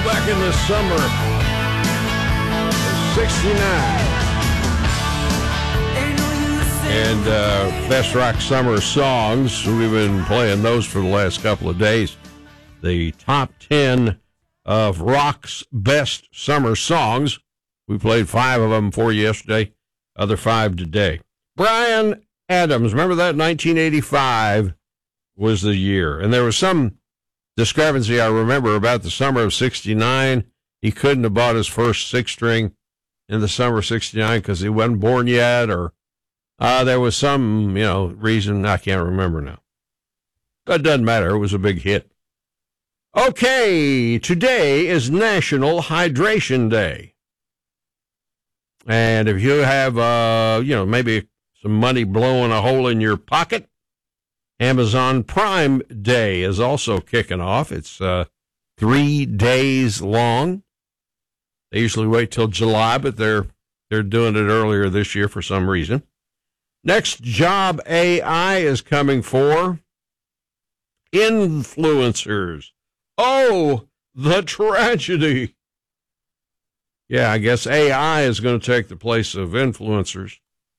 back in the summer of 69. And best rock summer songs. We've been playing those for the last couple of days. The top 10 of rock's best summer songs. We played 5 of them for you yesterday, other 5 today. Bryan Adams, remember that? 1985 was the year. And there was some discrepancy, I remember, about the summer of 69. He couldn't have bought his first 6-string in the summer of 69 because he wasn't born yet, or there was some, reason. I can't remember now. But it doesn't matter. It was a big hit. Okay, today is National Hydration Day. And if you have, maybe some money blowing a hole in your pocket, Amazon Prime Day is also kicking off. It's 3 days long. They usually wait till July, but they're doing it earlier this year for some reason. Next job AI is coming for influencers. Oh, the tragedy. Yeah, I guess AI is going to take the place of influencers.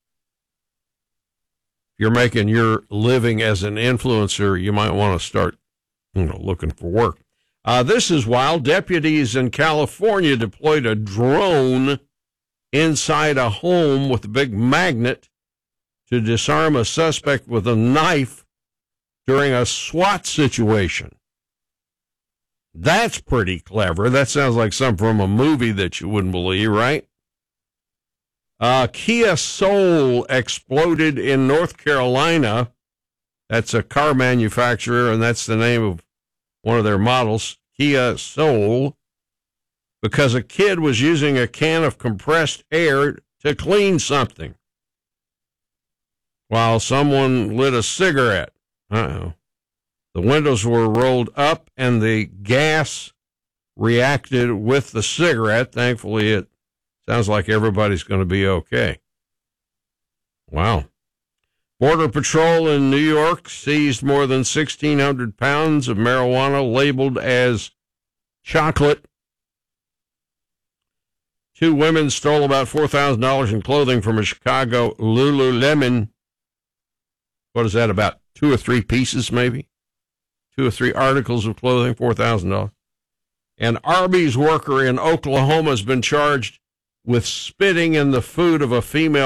If you're making your living as an influencer, you might want to start, looking for work. This is wild. Deputies in California deployed a drone inside a home with a big magnet to disarm a suspect with a knife during a SWAT situation. That's pretty clever. That sounds like something from a movie that you wouldn't believe, right? Kia Soul exploded in North Carolina. That's a car manufacturer, and that's the name of one of their models, Kia Soul, because a kid was using a can of compressed air to clean something while someone lit a cigarette. Uh-oh. The windows were rolled up, and the gas reacted with the cigarette. Thankfully, it sounds like everybody's going to be okay. Wow. Border Patrol in New York seized more than 1,600 pounds of marijuana labeled as chocolate. 2 women stole about $4,000 in clothing from a Chicago Lululemon. What is that, about 2 or 3 pieces maybe? 2 or 3 articles of clothing, $4,000. An Arby's worker in Oklahoma has been charged with spitting in the food of a female